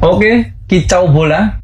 Oke, kicau bola.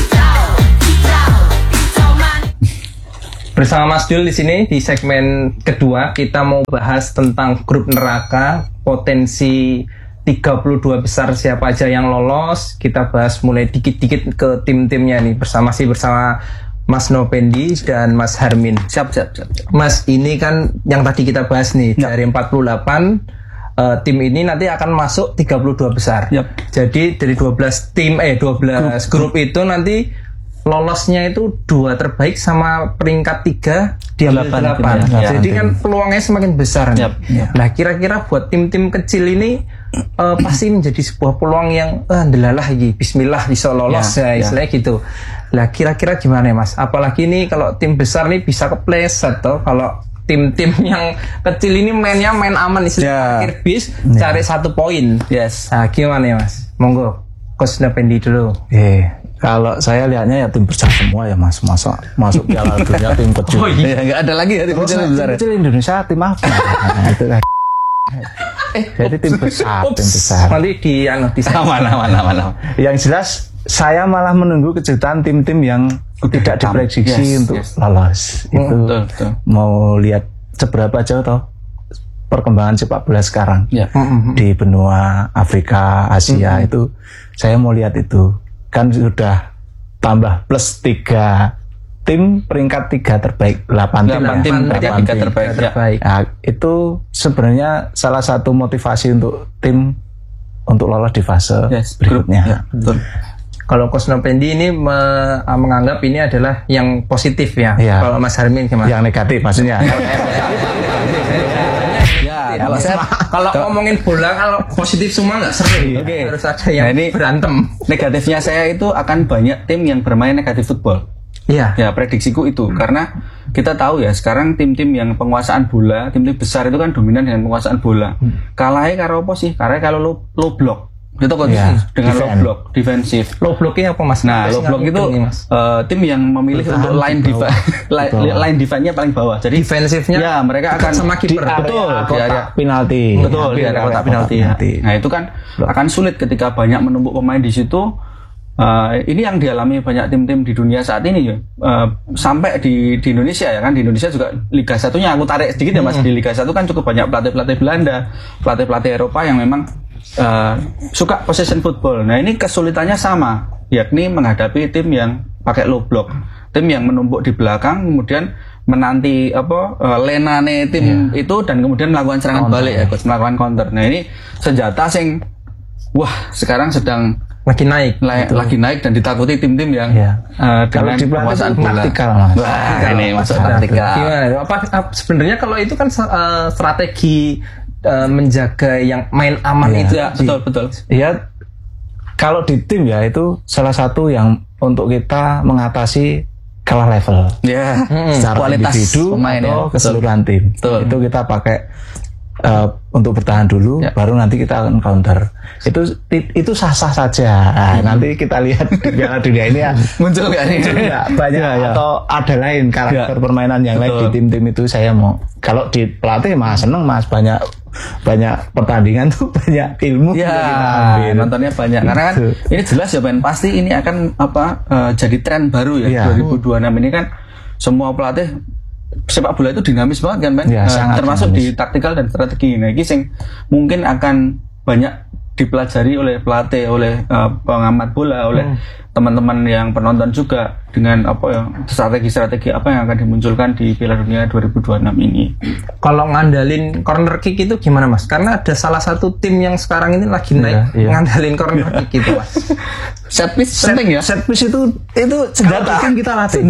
Bersama Mas Dul di sini di segmen kedua kita mau bahas tentang grup neraka, potensi 32 besar siapa aja yang lolos. Kita bahas mulai dikit-dikit ke tim-timnya nih bersama Mas Nopendi dan Mas Harmin. Siap. Mas, ini kan yang tadi kita bahas nih, dari 48 tim ini nanti akan masuk 32 besar. Jadi dari 12 grup itu nanti lolosnya itu 2 terbaik sama peringkat 3 diambil 8. Jadi kan peluangnya semakin besar. Nah, kira-kira buat tim-tim kecil ini pasti menjadi sebuah peluang yang ndelalah iki bismillah bisa lolos istilahnya gitu. Lah kira-kira gimana Mas? Apalagi nih kalau tim besar nih bisa kepleset atau kalau tim-tim yang kecil ini main aman istilahnya akhir bis cari 1 poin. Nah, gimana ya Mas? Monggo Coach Nopendi dulu. Kalau saya lihatnya ya tim besar semua ya Mas, masuk Piala Dunia tim kecil. Nggak ada lagi ya tim kecil besar. Kecil Indonesia tim apa? Nah, itu kan. Jadi tim besar. Nanti di mana. Yang jelas saya malah menunggu kejutan tim-tim yang tidak diprediksi untuk lolos. Itu betul. Mau lihat seberapa jauh toh perkembangan sepak bola sekarang di benua Afrika, Asia itu saya mau lihat itu. Kan sudah tambah plus 3 tim peringkat 3 terbaik 8 tim terbaik. Nah, itu sebenarnya salah satu motivasi untuk tim untuk lolos di fase berikutnya. Betul. Kalau Coach Nopendi ini menganggap ini adalah yang positif ya. Kalau Mas Harmin gimana? Yang negatif maksudnya. Kalau ngomongin bola, kalau positif semua nggak seru. Harus ada yang berantem. Negatifnya saya itu akan banyak tim yang bermain negatif football. Ya, prediksiku itu karena kita tahu ya sekarang tim-tim yang penguasaan bola, tim-tim besar itu kan dominan dengan penguasaan bola. Kalahnya karo apa sih? Karena kalau low block. Itu dengan low block, defensif. Low blocknya apa Mas? Nah, low block itu tim yang memilih untuk line defense-nya paling bawah. Jadi defensifnya mereka akan sama kiper. Betul, di area penalti. Betul, di area kotak penalti. Nah, itu kan akan sulit ketika banyak menumpuk pemain di situ. Ini yang dialami banyak tim-tim di dunia saat ini ya. Sampai di Indonesia ya kan, di Indonesia juga Liga 1-nya aku tarik sedikit ya Mas. Di Liga 1 kan cukup banyak pelatih-pelatih Belanda, pelatih-pelatih Eropa yang memang suka possession football. Nah, ini kesulitannya sama, yakni menghadapi tim yang pakai low block, tim yang menumpuk di belakang kemudian menanti lenane tim itu dan kemudian melakukan serangan balik melakukan counter. Nah, ini senjata sing sekarang sedang lagi naik dan ditakuti tim-tim yang kalau di penguasaan taktikal Mas. Ini masuk taktikal. Gimana? Sebenarnya kalau itu kan strategi menjaga yang main aman itu betul. Ya, kalau di tim ya itu salah satu yang untuk kita mengatasi kalah level. Secara kualitas individu pemain atau keseluruhan tim. Itu kita pakai untuk bertahan dulu, baru nanti kita akan counter. Itu sah-sah saja. Nanti kita lihat di Piala Dunia ini ya muncul nggak nih? Banyak atau ada lain karakter permainan yang lain di tim-tim itu saya mau. Kalau di pelatih Mas seneng Mas, banyak pertandingan tuh banyak ilmu yang kita ambil. Nontonnya banyak. Karena kan ini jelas ya Ben, pasti ini akan jadi tren baru ya 2026 ini kan semua pelatih sepak bola itu dinamis banget kan Ben, termasuk dinamis di taktikal dan strategi. Nah, ini yang mungkin akan banyak dipelajari oleh pelatih, oleh pengamat bola, oleh teman-teman yang penonton juga dengan strategi-strategi apa yang akan dimunculkan di Piala Dunia 2026 ini. Kalau ngandalin corner kick itu gimana Mas? Karena ada salah satu tim yang sekarang ini lagi naik ngandalin corner kick itu Mas. Set piece penting ya. Set piece itu senjata yang kita latih.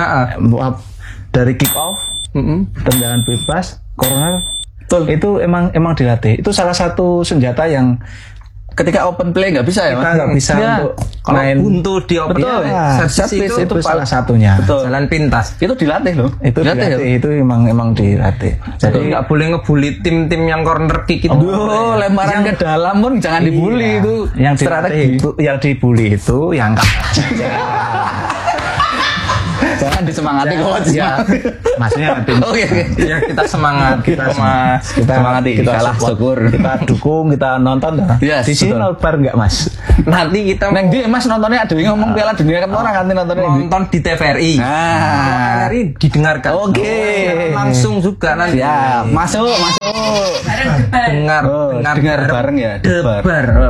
Dari kick off, tendangan bebas, corner, itu emang dilatih. Itu salah satu senjata yang ketika open play nggak bisa kita nggak bisa untuk main buntu di open play. Set piece itu salah satunya. Jalan pintas itu dilatih loh. Itu dilatih. Itu emang dilatih. Jadi nggak boleh ngebully tim-tim yang corner kick itu. Lemparan ke dalam pun jangan dibully itu. Yang strategi itu, yang dibully itu yang kalah. Jangan disemangati coach. Ya. Maksudnya tim. Oke. Ya kita semangat, kita semangati. Kita kalah syukur. Kita dukung, kita nonton. Yes, di sini nobar enggak, Mas? Nanti kita Neng di Mas nontonnya ada yang ngomong Piala Dunia kan orang nanti nontonnya nonton di TVRI. TVRI didengarkan. Oke. Langsung juga nanti. Ya, masuk. Dengar bareng ya. Debar.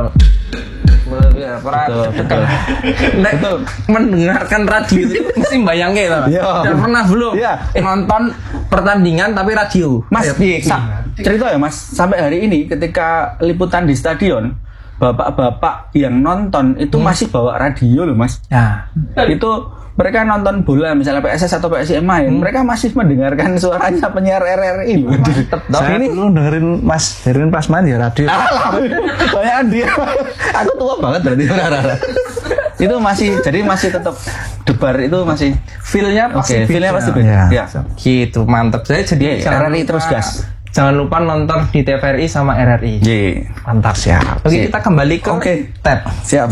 Betul. Mendengarkan radio itu mesti bayangke lah. Udah pernah belum nonton pertandingan tapi radio? Mas, cerita ya Mas, sampai hari ini ketika liputan di stadion, bapak-bapak yang nonton itu masih bawa radio loh Mas. Ya. Itu mereka nonton bola misalnya PSS atau PSIM main, mereka masih mendengarkan suaranya penyiar RRI. Saya dulu dengerin pas main ya radio. Banyak dia. Aku tua banget berarti. Itu masih tetap debar itu masih feel-nya pasti beda. Ya. Gitu, mantap. Saya jadi RRI terus gas. Jangan lupa nonton di TVRI sama RRI. Mantap, siap. Oke, kita kembali ke tab. Siap.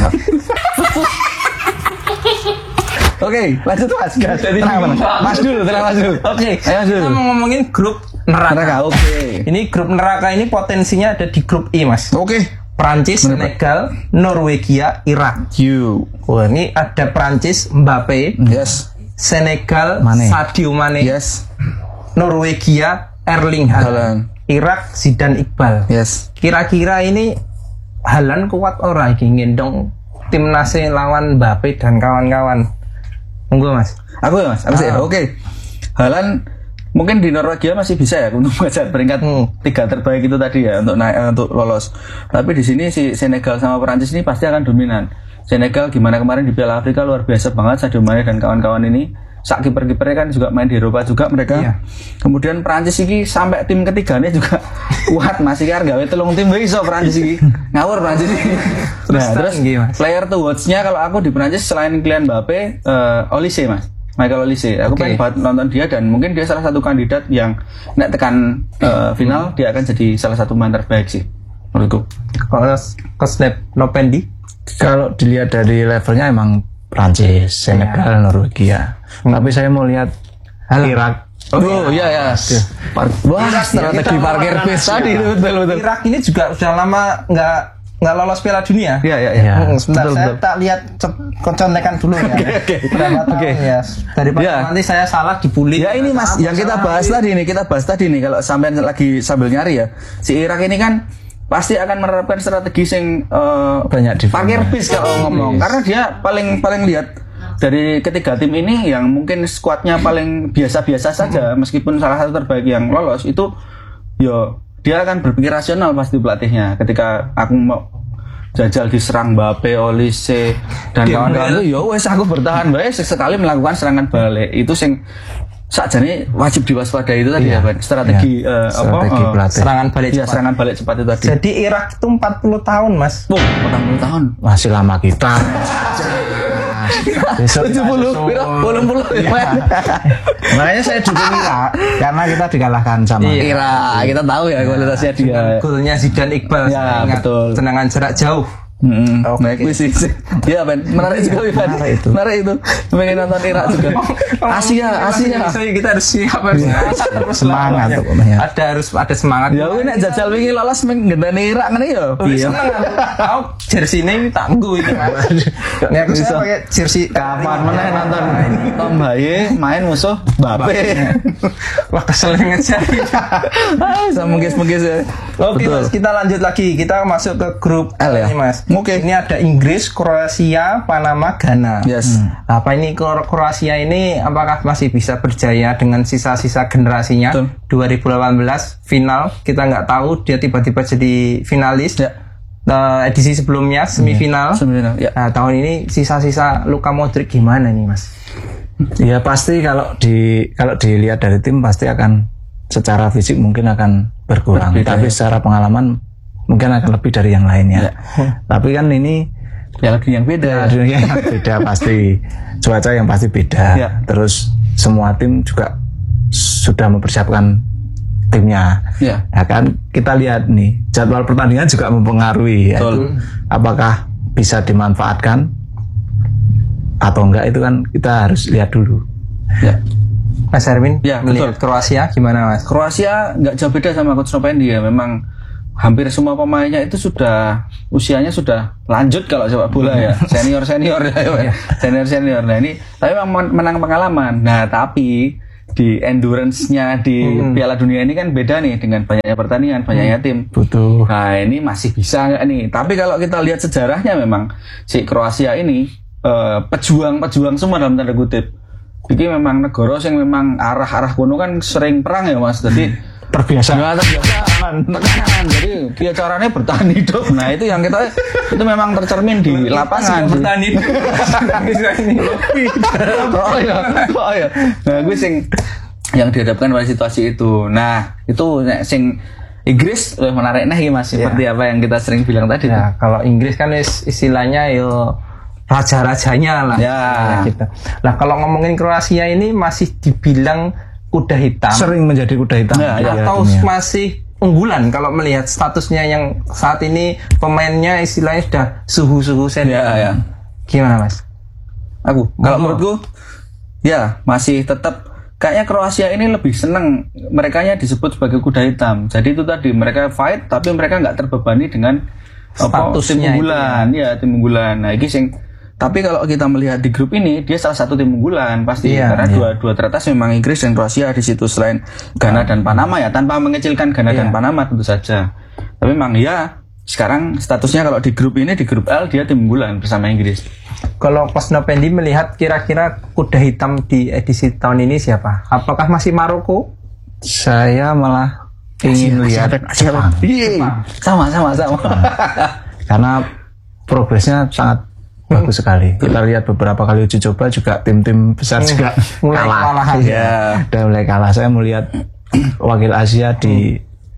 Oke, lanjut Mas. Mas dulu. Oke, kita mau ngomongin grup neraka. Oke. Ini grup neraka ini potensinya ada di grup I, Mas. Oke. Prancis, Senegal, Norwegia, Irak. Wah, ini ada Prancis, Mbappe. Yes. Senegal, Sadio Mane. Yes. Norwegia, Erling Haaland. Irak, Zidane Iqbal. Yes. Kira-kira ini Haaland kuat ora iki ngendong timnasnya lawan Mbappe dan kawan-kawan. Monggo Mas. Aku sih. Oke. Haaland mungkin di Norwegia masih bisa ya untuk mengejar peringkat 3 terbaik itu tadi ya untuk lolos. Tapi di sini si Senegal sama Prancis ini pasti akan dominan. Senegal gimana kemarin di Piala Afrika luar biasa banget, Sadio Mane dan kawan-kawan ini. Sak kiper-kipernya kan juga main di Eropa juga mereka. Iya. Kemudian Prancis ini sampai tim ketiganya juga kuat, masih kan gawe telung tim iso Prancis ini. Ngawur Prancis ini. Terus player to watch-nya kalau aku di Prancis selain Kylian Mbappe, Olise Mas. Michael Olise. Aku pengen banget nonton dia dan mungkin dia salah satu kandidat yang nek tekan final dia akan jadi salah satu pemain terbaik sih menurutku. Kalau Snap Nopendi kalau dilihat dari levelnya emang Prancis, Senegal, Norwegia. Tapi saya mau lihat Irak. Oh iya. Wah, strategi parkir bis tadi betul. Irak ini juga sudah lama nggak lolos Piala Dunia. Iya. Sebentar, saya tak lihat contekan dulu ya. Berapa tahun ya? Daripada nanti saya salah dibully. Ya ini Mas, yang kita bahas tadi nih kalau sampai lagi sambil nyari ya. Si Irak ini kan pasti akan menerapkan strategi yang banyak di parkir bis kalau ngomong. Karena dia paling lihat dari ketiga tim ini yang mungkin skuadnya paling biasa-biasa saja meskipun salah satu terbaik yang lolos itu dia akan berpikir rasional pasti pelatihnya ketika aku mau jajal diserang Mbappe, Olise dan kawan-kawan itu wes aku bertahan baik sekali melakukan serangan balik itu sing sakjane wajib diwaspadai itu tadi ya Ban strategi pelatih serangan balik cepat itu tadi. Jadi Irak itu 40 tahun Mas. 40 tahun masih lama kita. 70 makanya saya dukung Irak karena kita dikalahkan sama Irak. Kita tahu ya kualitasnya dia. Golnya Zidane Iqbal. Ya betul. Tendangan jarak jauh. Ya Ben, menarik juga Ben. Menarik itu. Pengen nonton Irak juga. Asia. Kita harus siap semangat pokoknya. Harus ada semangat. Ya nek jajal wingi lolos ngendani Irak ngene ya. Iya. Aku jersey ini tangguh iki. Nek aku pakai jersey kapan meneh nonton Tom Haye main musuh Mbappe. Wah kesel ngejar. Mengges-mengges ya. Oke Mas, kita lanjut lagi. Kita masuk ke grup L ya. Ini Mas. Oke. Ini ada Inggris, Kroasia, Panama, Ghana. Yes. Apa ini Kroasia ini apakah masih bisa berjaya dengan sisa-sisa generasinya? Betul. 2018 final kita nggak tahu dia tiba-tiba jadi finalis. Ya. Edisi sebelumnya semifinal. Ya. Nah, tahun ini sisa-sisa Luka Modric gimana nih Mas? Ya pasti kalau dilihat dari tim pasti akan secara fisik mungkin akan berkurang, tapi secara pengalaman mungkin akan lebih dari yang lainnya. Tapi kan ini dunia yang beda. Dunia yang beda pasti. Cuaca yang pasti beda. Terus semua tim juga sudah mempersiapkan timnya. Ya kan kita lihat nih jadwal pertandingan juga mempengaruhi. Apakah bisa dimanfaatkan atau enggak itu kan kita harus lihat dulu. Ya. Mas Hermin, ya, melihat betul. Kroasia gimana Mas? Kroasia nggak jauh beda sama Coach Nopendi ya. Memang hampir semua pemainnya itu sudah usianya sudah lanjut kalau sepak bola ya, senior ya. Senior. Nah ini tapi memang menang pengalaman. Nah tapi di endurance-nya di Piala Dunia ini kan beda nih dengan banyaknya pertandingan, banyaknya tim. Betul. Nah ini masih bisa nggak nih? Tapi kalau kita lihat sejarahnya memang si Kroasia ini pejuang semua dalam tanda kutip. Ini memang negara yang memang arah kono kan sering perang ya Mas. Jadi terbiasa tekanan. Jadi dia caranya bertahan hidup. Nah itu yang kita itu memang tercermin di lapangan. Bertahan hidup. Oh iya. Nah gue sing yang dihadapkan pada situasi itu. Nah itu sing Inggris menarik nih Mas. Seperti apa yang kita sering bilang tadi. Ya, kalau Inggris kan istilahnya yo raja-rajanya lah. Ya. Gitu. Nah kalau ngomongin Kroasia ini masih dibilang kuda hitam. Sering menjadi kuda hitam. Atau masih unggulan kalau melihat statusnya yang saat ini pemainnya istilahnya sudah suhu senior. Ya. Gimana Mas? Kalau menurutku ya masih tetap kayaknya Kroasia ini lebih senang merekanya disebut sebagai kuda hitam. Jadi itu tadi mereka fight tapi mereka nggak terbebani dengan statusnya tim unggulan. Ya tim unggulan. Nah ini sing tapi kalau kita melihat di grup ini dia salah satu tim unggulan pasti karena dua teratas memang Inggris dan Kroasia di situ selain Ghana dan Panama ya tanpa mengecilkan Ghana dan Panama tentu saja. Tapi memang ya sekarang statusnya kalau di grup ini di grup L dia tim unggulan bersama Inggris. Kalau Coach Nopendi melihat kira-kira kuda hitam di edisi tahun ini siapa? Apakah masih Maroko? Saya malah ingin lihat Jepang. Sama. Karena progresnya sangat bagus sekali. Kita lihat beberapa kali uji coba juga tim-tim besar juga kalah. Udah mulai kalah. Saya melihat wakil Asia di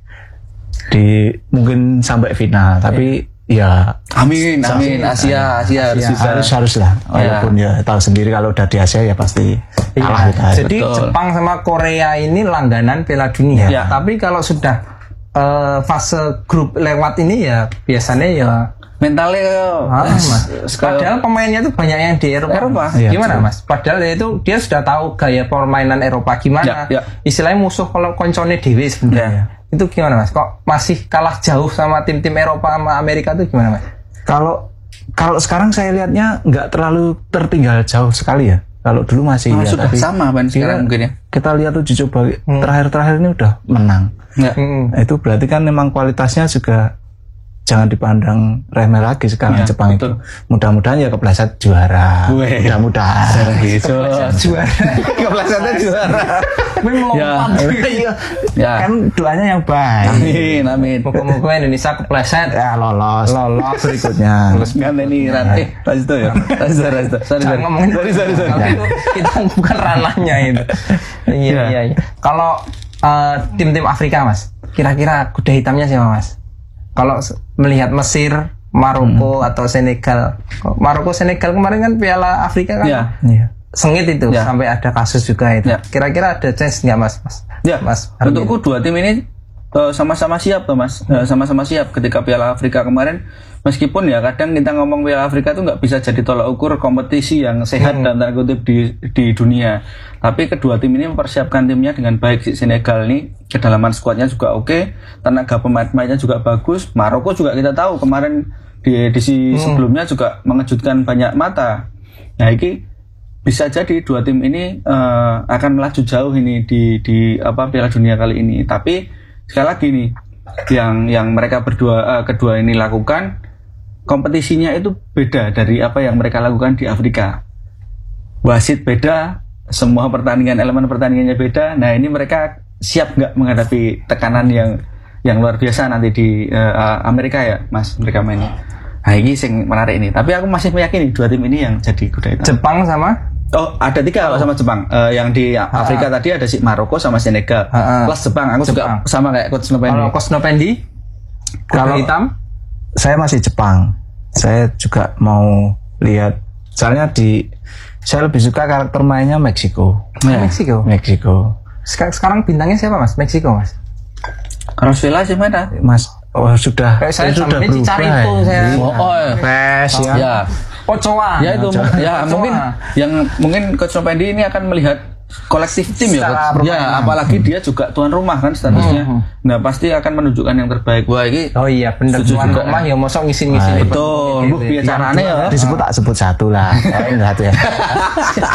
mungkin sampai final, tapi ya amin Asia harus lah. Walaupun ya tahu sendiri kalau udah di Asia ya pasti kalah kita. Jadi betul. Jepang sama Korea ini langganan Piala Dunia. Tapi kalau sudah fase grup lewat ini ya biasanya ya mentalnya padahal pemainnya tuh banyak yang di Eropa. Gimana Mas? Padahal itu dia sudah tahu gaya permainan Eropa gimana. Istilahnya musuh kalau koncone dewe sebenarnya. Itu gimana Mas? Kok masih kalah jauh sama tim-tim Eropa sama Amerika tuh gimana Mas? Kalau sekarang saya lihatnya nggak terlalu tertinggal jauh sekali ya. Kalau dulu masih sudah tapi sama kan sekarang mungkin ya. Kita lihat uji coba terakhir ini udah menang. Itu berarti kan memang kualitasnya juga jangan dipandang remeh lagi sekarang Jepang betul. Itu. Mudah-mudahan ya kepleset juara. Mudah-mudahan. Juara. Keplesetnya juara. Kan doanya yang baik. Amin. Moga-moga Indonesia kepleset ya lolos berikutnya. Terus nganteni Rasto ya. Rasto. Sorry. Ngomongin sorry. Kita bukan ranahnya itu. Iya. Kalau tim-tim Afrika Mas, kira-kira kuda hitamnya siapa Mas? Kalau melihat Mesir, Maroko atau Senegal. Maroko Senegal kemarin kan Piala Afrika kan sengit itu sampai ada kasus juga itu. Kira-kira ada chance nggak Mas? Mas. Untukku dua tim ini sama-sama siap tuh Mas. Sama-sama siap ketika Piala Afrika kemarin. Meskipun ya kadang kita ngomong Piala Afrika itu nggak bisa jadi tolak ukur kompetisi yang sehat dan tanda kutip di dunia. Tapi kedua tim ini mempersiapkan timnya dengan baik. Senegal ini kedalaman skuadnya juga oke, tenaga pemainnya juga bagus. Maroko juga kita tahu kemarin di edisi sebelumnya juga mengejutkan banyak mata. Nah ini bisa jadi dua tim ini akan melaju jauh ini di Piala Dunia kali ini. Tapi sekali lagi nih yang mereka kedua ini lakukan kompetisinya itu beda dari apa yang mereka lakukan di Afrika. Wasit beda, semua elemen pertandingannya beda. Nah ini mereka siap nggak menghadapi tekanan yang luar biasa nanti di Amerika ya Mas, mereka mainnya. Nah ini yang menarik ini. Tapi aku masih meyakini dua tim ini yang jadi kuda hitam. Jepang sama? Ada 3 kalau sama Jepang. Yang di Afrika tadi ada si Maroko sama Senegal. Plus Jepang. Aku juga sama kayak Coach Nopendi. Kalau Coach Nopendi, kuda hitam? Saya masih Jepang. Saya juga mau lihat. Soalnya saya lebih suka karakter mainnya Meksiko. Meksiko. Sekarang bintangnya siapa Mas? Meksiko Mas? Carlos Vela sih mana? Mas, sudah. Saya sudah berubah. Carito saya. Ya. Ochoa. Ya itu mungkin Coach Nopendi ini akan melihat kolektif tim ya. Ya, apalagi dia juga tuan rumah kan statusnya. Nah, pasti akan menunjukkan yang terbaik. Wah, ini oh iya benar, tuan rumah ya mosok ngisi-ngisi betul. Lu biar carane ya disebut tak sebut satu lah. Enggak tuh ya.